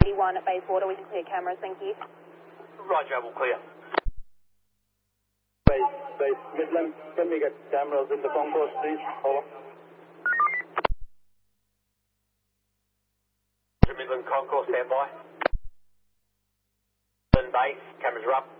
81 at Bayswater, we can clear cameras, thank you. Roger, we'll clear. Base Midland, can we get cameras in the concourse, please? Over. Midland Concourse, stand by. Midland Bay, cameras are up.